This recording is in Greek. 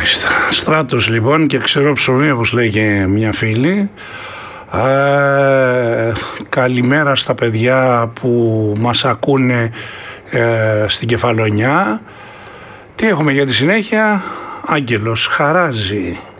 Μάλιστα. Στράτος λοιπόν και ξερό ψωμί, όπως λέει και μια φίλη. Καλημέρα στα παιδιά που μας ακούνε στην Κεφαλονιά. Τι έχουμε για τη συνέχεια? Άγγελος χαράζει.